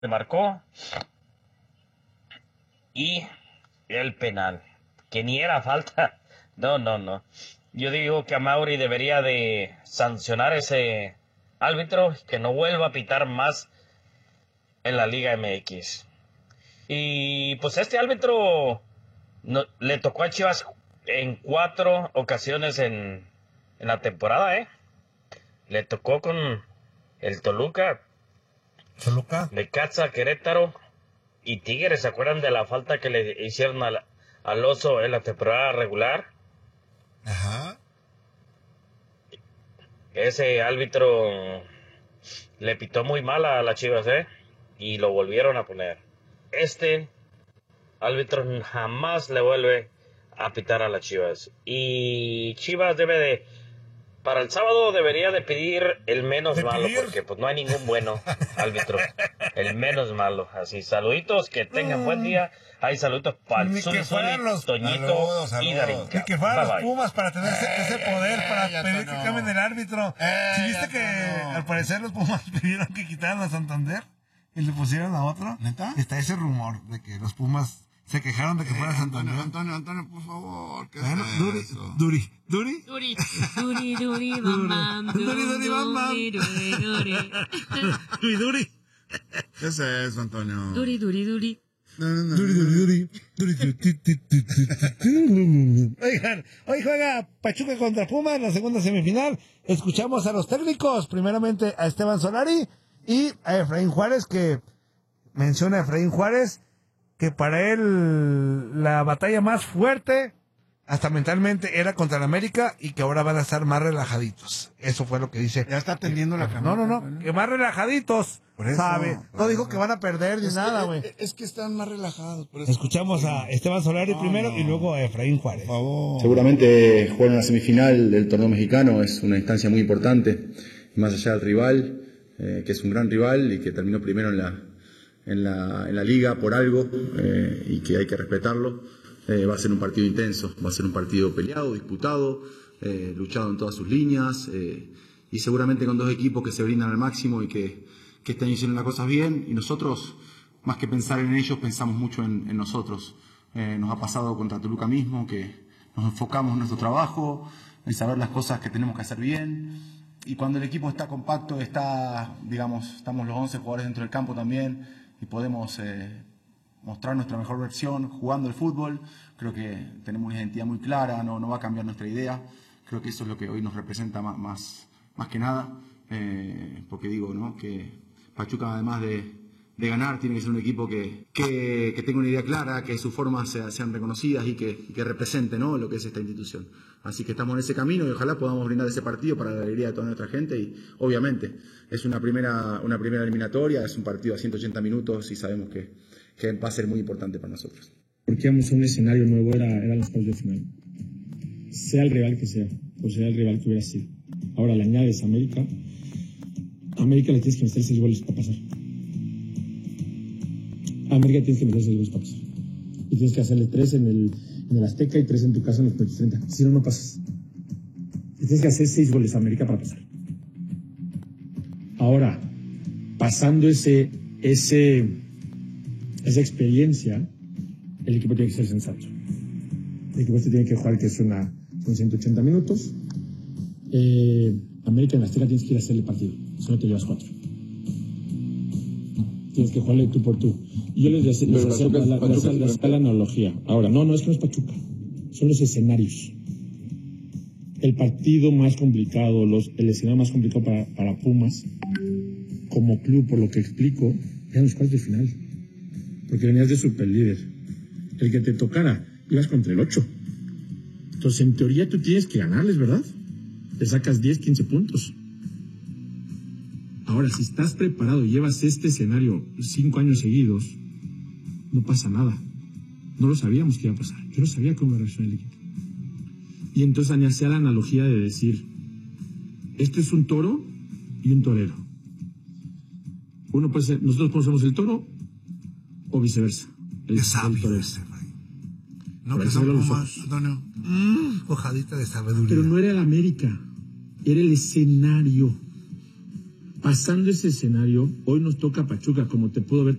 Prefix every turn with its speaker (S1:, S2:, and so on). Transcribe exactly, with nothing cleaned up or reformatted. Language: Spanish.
S1: se marcó y el penal, que ni era falta. No, no, no. Yo digo que Amaury debería de sancionar ese árbitro, que no vuelva a pitar más en la Liga M X. Y pues este árbitro no, le tocó a Chivas en cuatro ocasiones en, en la temporada, ¿eh? Le tocó con el Toluca,
S2: Toluca,
S1: Necaxa, Querétaro y Tigres. ¿Se acuerdan de la falta que le hicieron al, al Oso en la temporada regular?
S2: Ajá.
S1: Ese árbitro le pitó muy mal a las Chivas, ¿eh? Y lo volvieron a poner. Este árbitro jamás le vuelve a pitar a las Chivas. Y Chivas debe de... Para el sábado debería de pedir el menos
S2: ¿De
S1: malo,
S2: pedir?
S1: porque pues no hay ningún bueno árbitro. El menos malo. Así, saluditos, que tengan buen día. Hay saluditos para el
S2: Ni que fueran los
S1: Toñito
S2: saludos,
S1: y
S2: saludos.
S1: Darinka.
S2: Ni que fueran
S1: Bye,
S2: los
S1: bye.
S2: Pumas para tener ese, ese poder para
S3: ya
S2: pedir
S3: te
S2: que
S3: no.
S2: cambien el árbitro.
S3: Eh,
S2: ¿Sí viste
S3: ya
S2: que
S3: te no.
S2: al parecer los Pumas pidieron que quitaran a Santander y le pusieron a otro?
S3: ¿Neta?
S2: Está ese rumor de que los Pumas se quejaron de que
S3: Eh,
S2: fuera Santander.
S3: Antonio, Antonio, Antonio, por favor. ¿Qué
S2: Bueno,
S3: es
S2: Duri,
S3: eso?
S2: Duri, Duri.
S4: Duri, duri, duri, bam, bam,
S2: Duri, duri, bam, bam.
S4: duri, duri, duri.
S2: Duri, Duri.
S3: ¿Qué es eso, Antonio?
S4: Duri, duri, duri.
S3: No, no, no.
S2: Duri, duri, duri. Duri, duri, tu, tu, tu, tu, tu. Oigan, hoy juega Pachuca contra Pumas en la segunda semifinal. Escuchamos a los técnicos, primeramente a Esteban Solari y a Efraín Juárez, que menciona a Efraín Juárez que para él la batalla más fuerte, hasta mentalmente, era contra el América y que ahora van a estar más relajaditos. Eso fue lo que dice.
S3: Ya está tendiendo la
S2: No, no, no,
S3: camisa,
S2: que más relajaditos,
S3: Por eso,
S2: ¿sabe?
S3: por
S2: No dijo
S3: eso.
S2: que van a perder ni
S3: Es
S2: nada,
S3: que-
S2: güey.
S3: es, es que están más relajados. Por eso.
S2: Escuchamos a Esteban Solari
S3: No,
S2: primero
S3: no.
S2: y luego a Efraín Juárez.
S3: Por favor.
S5: Seguramente jugar una semifinal del torneo mexicano es una instancia muy importante, más allá del rival, eh, que es un gran rival y que terminó primero en la, en la, en la liga por algo eh, y que hay que respetarlo. Eh, va a ser un partido intenso, va a ser un partido peleado, disputado, eh, luchado en todas sus líneas eh, y seguramente con dos equipos que se brindan al máximo y que, que están haciendo las cosas bien, y nosotros, más que pensar en ellos, pensamos mucho en, en nosotros. Eh, nos ha pasado contra Toluca mismo, que nos enfocamos en nuestro trabajo, en saber las cosas que tenemos que hacer bien, y cuando el equipo está compacto, está, digamos, estamos los once jugadores dentro del campo también, y podemos eh, mostrar nuestra mejor versión jugando el fútbol. Creo que tenemos una identidad muy clara, no, no va a cambiar nuestra idea. Creo que eso es lo que hoy nos representa más, más, más que nada, eh, porque digo, ¿no?, que Pachuca, además de, de ganar, tiene que ser un equipo que, que, que tenga una idea clara, que sus formas sea, sean reconocidas y que, y que represente, ¿no?, lo que es esta institución. Así que estamos en ese camino y ojalá podamos brindar ese partido para la alegría de toda nuestra gente. Y obviamente es una primera, una primera eliminatoria, es un partido a ciento ochenta minutos y sabemos que, que va a ser muy importante para nosotros.
S6: Porque íbamos a un escenario nuevo, era, eran los cuartos de final. Sea el rival que sea, o sea el rival que hubiera sido. Ahora le añades a América. A América le tienes que meter seis goles para pasar. A América tienes que meter seis goles para pasar. Y tienes que hacerle tres en el, en el Azteca y tres en tu casa en los primeros treinta. Si no, no pasas. Y tienes que hacer seis goles a América para pasar. Ahora, pasando ese, ese, esa experiencia, el equipo tiene que ser sensato. El equipo este tiene que jugar, que es una, son ciento ochenta minutos. Eh, América en la Azteca tienes que ir a hacerle partido. Si no te llevas cuatro. Tienes que jugarle tú por tú. Y yo les, les, les hacía la, la, la, la, la analogía. Ahora, no, no es que no es Pachuca. Son los escenarios. El partido más complicado, los, el escenario más complicado para, para Pumas, como club, por lo que explico, eran los cuartos de final. Porque venías de superlíder. El que te tocara, ibas contra el ocho. Entonces, en teoría, tú tienes que ganarles, ¿verdad? Te sacas diez, quince puntos. Ahora, si estás preparado y llevas este escenario cinco años seguidos, no pasa nada. No lo sabíamos que iba a pasar. Yo no sabía cómo iba a reaccionar el equipo. Y entonces hacía la analogía de decir, este es un toro y un torero. Uno puede ser, nosotros conocemos el toro o viceversa. El,
S2: Qué sabio
S6: el torero.
S2: ese, güey. No,
S6: Por
S2: que
S6: eso
S2: son
S6: era los
S2: Pumas,
S6: ojos.
S2: Antonio. Mm, hojadita de sabiduría.
S6: Pero no era el América, era el escenario. Pasando ese escenario, hoy nos toca Pachuca, como te pudo haber